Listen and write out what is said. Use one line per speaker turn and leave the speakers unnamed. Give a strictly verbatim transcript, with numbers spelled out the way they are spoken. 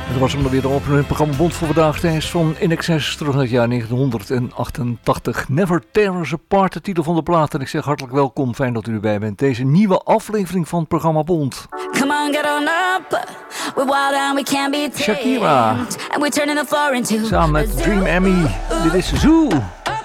Dat was hem dan weer de opening in het programma Bond voor vandaag. Tijdens van In Excess terug naar het jaar negentien achtentachtig. Never Tear Us Apart, de titel van de plaat. En ik zeg hartelijk welkom, fijn dat u erbij bent. Deze nieuwe aflevering van het programma Bond.
Come on, get on up. We're wild and we can't be tamed.
Shakira.
And we're turning the floor into
Samen met Dream Emmy. Dit is Zoo.